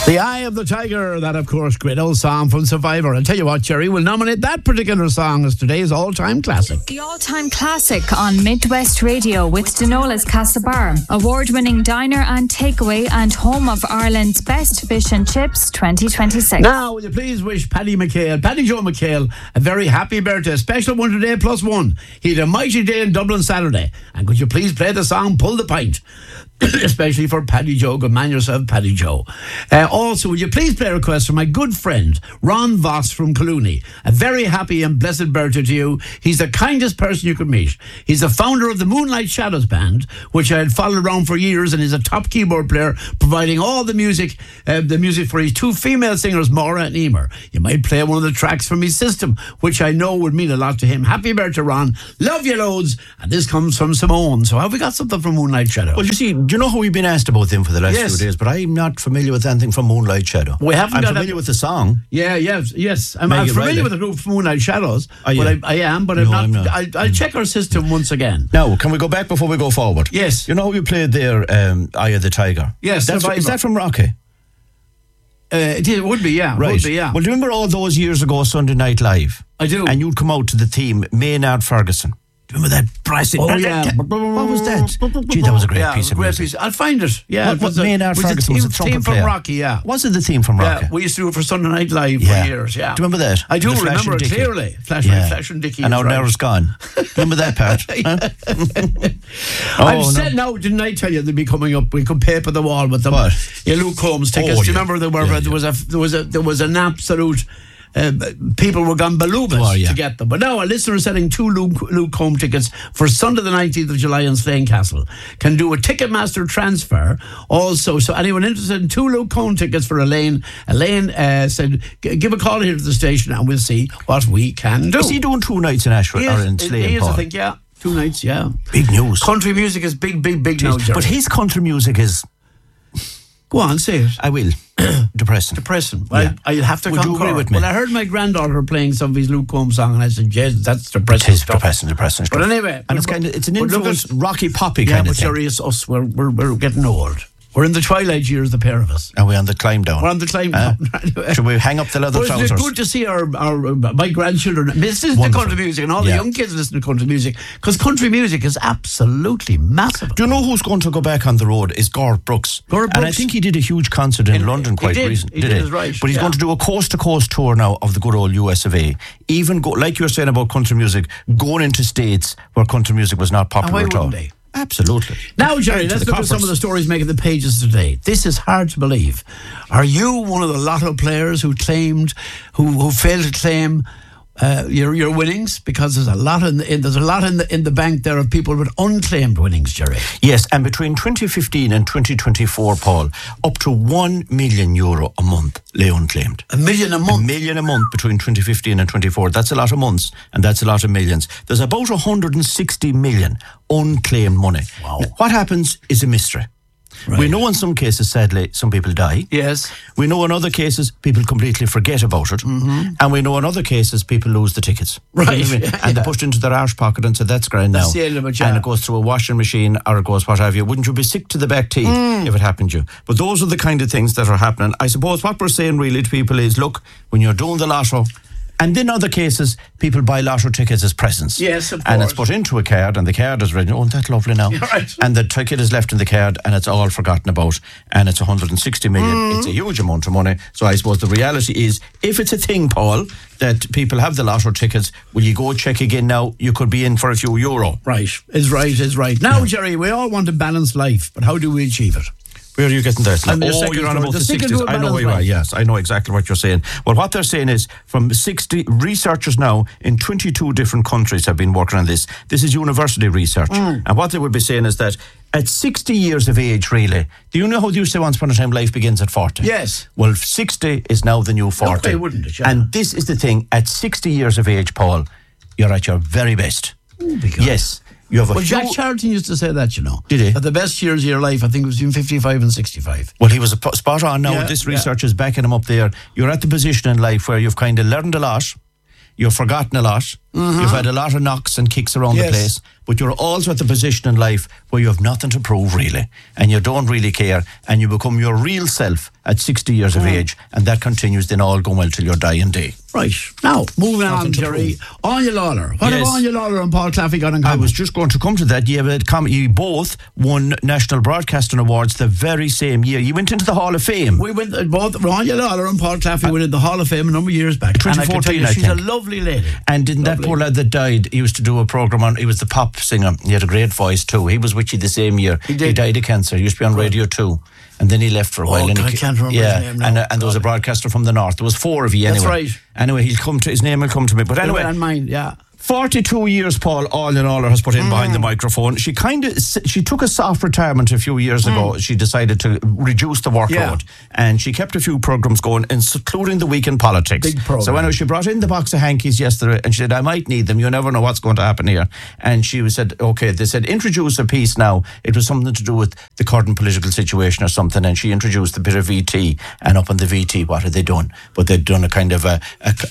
The Eye of the Tiger, that of course great old song from Survivor. I'll tell you what, Jerry, we'll nominate that particular song as today's all-time classic. The all-time classic on Midwest Radio with Denola's Castlebar, award-winning diner and takeaway and home of Ireland's best fish and chips 2026. Now, will you please wish Paddy Joe McHale, a very happy birthday, a special one today plus one. He had a mighty day in Dublin Saturday. And could you please play the song Pull the Pint? Especially for Paddy Joe. Good man yourself, Paddy Joe. Also, would you please play a request for my good friend Ron Voss from Colooney? A very happy and blessed birthday to you. He's the kindest person you could meet. He's the founder of the Moonlight Shadows band, which I had followed around for years, and he's a top keyboard player, providing all the music for his two female singers, Maura and Emer. You might play one of the tracks from his system, which I know would mean a lot to him. Happy birthday, Ron. Love you loads. And this comes from Simone. So have we got something from Moonlight Shadow? Well, you see, do you know how we've been asked about them for the last few days? But I'm not familiar with anything from Moonlight Shadow. I'm familiar with the song. Yes. I'm familiar with the group Moonlight Shadows. I am, but I'm not. I'll check our system once again. Now, can we go back before we go forward? Yes. You know how you played there, Eye of the Tiger? Yes. Is that from Rocky? It would be, yeah. Right. Would be, yeah. Well, do you remember all those years ago, Sunday Night Live? I do. And you'd come out to the theme, Maynard Ferguson. Do you remember that pricing? Oh, yeah. What was that? Gee, that was a great piece of music. I'll find it. Yeah. What Maynard Ferguson was a trumpet theme player. from Rocky, yeah. Was it the theme from Rocky? Yeah, we used to do it for Sunday Night Live for years, yeah. Do you remember that? I do remember it clearly. Flash and Dickie. And now it's gone. Remember that part? I've said now, didn't I tell you they'd be coming up? We could paper the wall with them. What? Yeah, Luke Combs tickets. Do you remember there was an absolute... people were gone balloobas to get them. But now a listener is selling 2 Luke Combs tickets for Sunday the 19th of July in Slane Castle. Can do a Ticketmaster transfer also. So anyone interested in 2 Luke Combs tickets for Elaine said, give a call here to the station and we'll see what we can do. Is he doing 2 nights in Ashford or in Slane? He is, I think, yeah. 2 nights, yeah. Big news. Country music is big now, Jerry. But his country music is... Go on, say it. I will. Depressing. Well, yeah. I'll have to Would you agree with me? Well, I heard my granddaughter playing some of his Luke Combs song and I said, yes, that's depressing. It is depressing stuff. But anyway. And it's an influence, rocky poppy kind of thing. Yeah, but Jerry, it's us. We're getting old. We're in the twilight years, the pair of us. Are we on the climb down? We're on the climb down. Anyway. Should we hang up the leather trousers? It's good to see my grandchildren listen to country music and all the young kids listen to country music because country music is absolutely massive. Do you know who's going to go back on the road? Is Garth Brooks. And I think he did a huge concert in London quite recently. He did, right. But he's going to do a coast-to-coast tour now of the good old US of A. Even, like you were saying about country music, going into states where country music was not popular at all. Absolutely. Now, Jerry, let's look at some of the stories making the pages today. This is hard to believe. Are you one of the lotto players who failed to claim your winnings? Because there's a lot in the bank there of people with unclaimed winnings, Jerry. Yes, and between 2015 and 2024, Paul, up to €1 million a month lay unclaimed. $1 million a month? $1 million a month between 2015 and 24. That's a lot of months, and that's a lot of millions. There's about 160 million unclaimed money. Wow. Now, what happens is a mystery. Right. We know in some cases, sadly, some people die. Yes. We know in other cases, people completely forget about it. Mm-hmm. And we know in other cases, people lose the tickets. Right. You know what I mean? And they pushed into their arse pocket and said, that's grand now. That's the end of it, yeah. And it goes through a washing machine or it goes what have you. Wouldn't you be sick to the back teeth if it happened to you? But those are the kind of things that are happening. I suppose what we're saying really to people is, look, when you're doing the lotto, and in other cases, people buy lotto tickets as presents. Yes, of course. And it's put into a card, and the card is written, that's lovely now. Right. And the ticket is left in the card, and it's all forgotten about. And it's 160 million. It's a huge amount of money. So I suppose the reality is, if it's a thing, Paul, that people have the lotto tickets, will you go check again now? You could be in for a few euro. Right, is right. Now, Jerry, we all want a balanced life, but how do we achieve it? Where are you getting that? You're on about the 60s. I know where you are, yes. I know exactly what you're saying. Well, what they're saying is, from 60 researchers now in 22 different countries have been working on this. This is university research. And what they would be saying is that at 60 years of age, really, do you know how they used to say once upon a time life begins at 40? Yes. Well, 60 is now the new 40. Okay, wouldn't it? Yeah. And this is the thing, at 60 years of age, Paul, you're at your very best. Yes. Jack Charlton used to say that, you know. Did he? That the best years of your life, I think, was between 55 and 65. Well, he was spot on now. This research is backing him up there. You're at the position in life where you've kind of learned a lot, you've forgotten a lot, You've had a lot of knocks and kicks around the place, but you're also at the position in life where you have nothing to prove really, and you don't really care, and you become your real self at 60 years of age, and that continues then all going well till your dying day. Right. Now, moving on, Jerry. Anya Lawler. What have Anya Lawler and Paul Claffey got in common? I was just going to come to that. You both won National Broadcasting Awards the very same year. You went into the Hall of Fame. We went, both Anya Lawler and Paul Claffey went into the Hall of Fame a number of years back. 2014, she's a lovely lady. And didn't that poor lad that died, he used to do a programme on, he was the pop singer. He had a great voice too. He was with you the same year. He died of cancer. He used to be on Radio 2. And then he left for a while. I can't remember his name now. And there was a broadcaster from the north. There was 4 of you anyway. That's right. Anyway, his name will come to me. But anyway. And mine, yeah. 42 years, Paul, all in all, has put in behind the microphone. She took a soft retirement a few years ago. She decided to reduce the workload, and she kept a few programmes going, including the Week in Politics. Big program. So anyway, she brought in the box of hankies yesterday, and she said, I might need them. You never know what's going to happen here. And she said, okay, they said, introduce a piece now. It was something to do with the current political situation or something, and she introduced a bit of VT, and up on the VT, what had they done? But they'd done a kind of a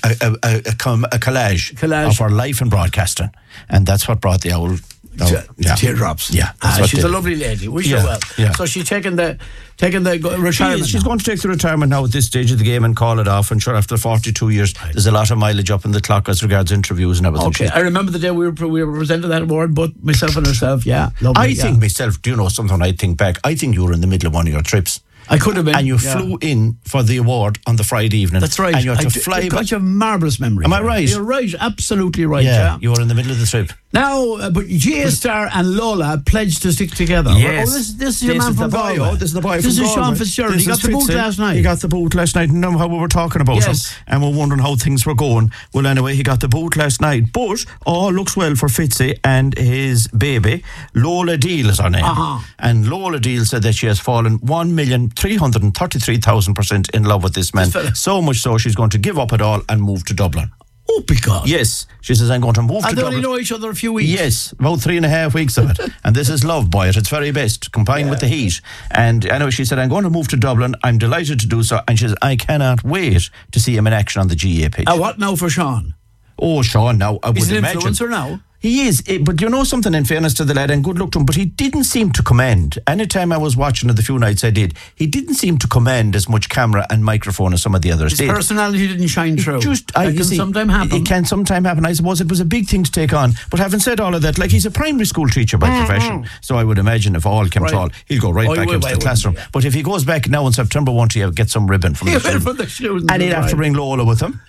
collage of her life in broadcasting, and that's what brought the old teardrops. Yeah, she's a lovely lady. Wish her well. Yeah. So she's taking the retirement. She's going to take the retirement now at this stage of the game and call it off. And sure, after 42 years, there's a lot of mileage up in the clock as regards interviews and everything. Okay, I remember the day we were presented that award, both myself and herself. Yeah, lovely. I think myself. Do you know something? I think back. I think you were in the middle of one of your trips. I could have been. And you flew in for the award on the Friday evening. That's right. And you had to fly back. You have marvellous memory. Am I right? You're right. Absolutely right. Yeah. You were in the middle of the trip. Now, but G-Star and Lola pledged to stick together. Yes. This is your man from Galway. This is the boy from Galway. This is Sean Fitzgerald. He got the boot last night. He got the boot last night. Know how we were talking about him. And we're wondering how things were going. Well, anyway, he got the boot last night. But all looks well for Fitzy and his baby. Lola Deal is her name. And Lola Deal said that she has fallen 1,333,000% in love with this man. So much so she's going to give up it all and move to Dublin. Oh, because. Yes. She says, I'm going to move to Dublin. And they only know each other a few weeks. Yes, about 3.5 weeks of it. And this is love, boy, at its very best, combined with the heat. And anyway, she said, I'm going to move to Dublin. I'm delighted to do so. And she says, I cannot wait to see him in action on the GA pitch. What now for Sean? Oh, Sean, now, I would imagine. He's an influencer now. He is, but you know something, in fairness to the lad, and good luck to him, but he didn't seem to command. Anytime I was watching it the few nights I did, he didn't seem to command as much camera and microphone as some of the others did. His personality didn't shine through. It can sometimes happen. It can sometimes happen. I suppose it was a big thing to take on. But having said all of that, like, he's a primary school teacher by profession, so I would imagine if all came to all, he'll go back into the classroom. Yeah. But if he goes back now in September, won't he get some ribbon from the shoes? And he'll have to bring Lola with him.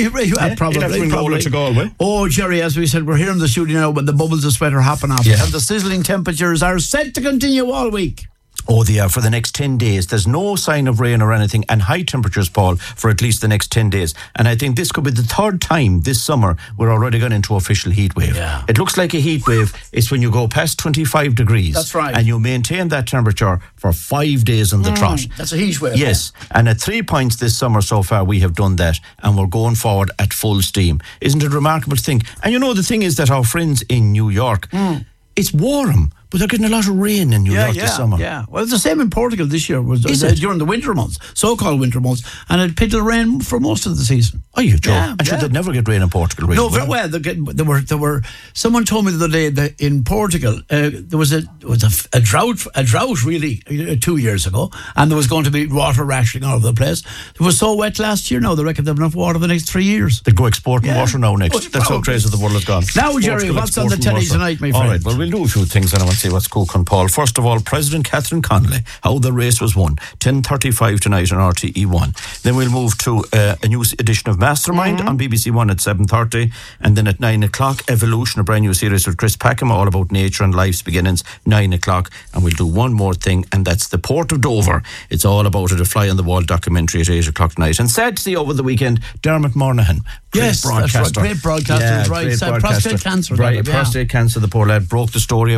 Probably. Oh, Jerry, as we said, we're here in the studio now when the bubbles of sweat are hopping off, and the sizzling temperatures are set to continue all week. Oh, they are for the next 10 days. There's no sign of rain or anything, and high temperatures, Paul, for at least the next 10 days. And I think this could be the third time this summer we're already gone into official heat wave. Yeah. It looks like a heat wave. It's when you go past 25 degrees. That's right. And you maintain that temperature for 5 days on the trot. That's a heat wave. Yes. And at 3 points this summer so far, we have done that, and we're going forward at full steam. Isn't it remarkable to think? And you know, the thing is that our friends in New York, it's warm, but they're getting a lot of rain in New York this summer. Yeah, well, it's the same in Portugal this year. During the winter months, so-called winter months, and it picked rain for most of the season. Oh, you joke? I'm sure they'd never get rain in Portugal. Really. No, very well. There were. Someone told me the other day that in Portugal there was a drought really 2 years ago, and there was going to be water rationing all over the place. It was so wet last year. Now they reckon they have enough water for the next 3 years. They'd go exporting water now next. That's how crazy the world has gone. Now, Jerry, what's on the telly tonight, my friend? All right, well, we'll do a few things and I want to see what's cooking, Paul. First of all, President Catherine Connolly, how the race was won. 10:35 tonight on RTE1. Then we'll move to a new edition of Mastermind on BBC One at 7:30, and then at 9 o'clock, Evolution, a brand new series with Chris Packham, all about nature and life's beginnings, 9 o'clock. And we'll do one more thing, and that's the Port of Dover. It's all about it, a fly on the wall documentary at 8 o'clock tonight. And sad to see over the weekend, Dermot Monaghan. Yes, that's right. Great broadcaster. Prostate cancer. The poor lad broke the story about Princess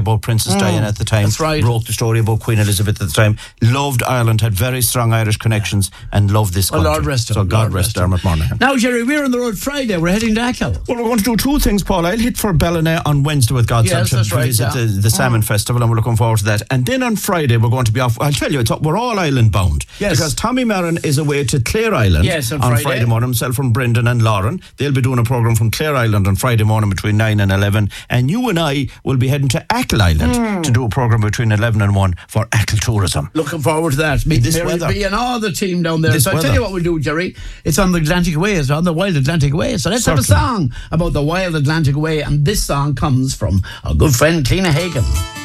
Princess Diana at the time. That's right. Broke the story about Queen Elizabeth at the time. Loved Ireland, had very strong Irish connections, and loved this country. Lord rest him. So God rest Dermot Monaghan. Now, Jerry, we're on the road Friday. We're heading to Achill. Well, we're going to do two things, Paul. I'll hit for Ballina on Wednesday with God's help to visit the Salmon Festival, and we're looking forward to that. And then on Friday, we're going to be off. I'll tell you, we're all island bound. Yes. Because Tommy Marin is away to Clare Island on Friday morning. Himself from Brendan and Lauren. They'll be doing a programme from Clare Island on Friday morning between 9 and 11. And you and I will be heading to Achill Island to do a programme between 11 and 1 for Achill Tourism. Looking forward to that. Meet Mary B and all the team down there. So I'll tell you what we'll do, Jerry. It's on the Atlantic Way. It's on the Wild Atlantic Way. So let's have a song about the Wild Atlantic Way. And this song comes from our good friend Cliona Hagan.